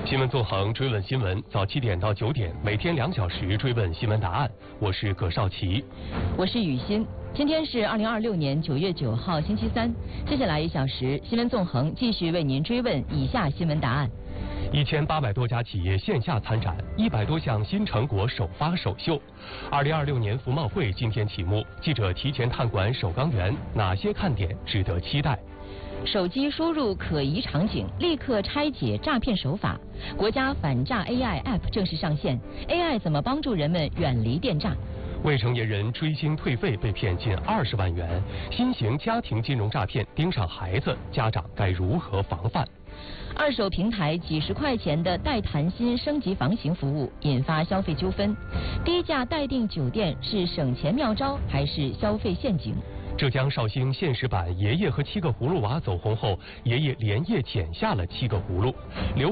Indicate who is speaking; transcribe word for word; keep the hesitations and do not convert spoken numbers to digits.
Speaker 1: 新闻纵横追问新闻，早七点到九点，每天两小时追问新闻答案。我是葛少奇，
Speaker 2: 我是雨欣。今天是二零二六年九月九号，星期三。接下来一小时，新闻纵横继续为您追问以下新闻答案。
Speaker 1: 一千八百多家企业线下参展，一百多项新成果首发首秀。二零二六年服贸会今天启幕，记者提前探馆首钢园，哪些看点值得期待？
Speaker 2: 手机输入可疑场景，立刻拆解诈骗手法。国家反诈 A I App 正式上线 ，A I 怎么帮助人们远离电诈？
Speaker 1: 未成年人追星退费被骗近二十万元，新型家庭金融诈骗盯上孩子，家长该如何防范？
Speaker 2: 二手平台几十块钱的带谈心升级房型服务引发消费纠纷，低价待订酒店是省钱妙招还是消费陷阱？
Speaker 1: 浙江绍兴现实版《爷爷和七个葫芦娃》走红后，爷爷连夜剪下了七个葫芦。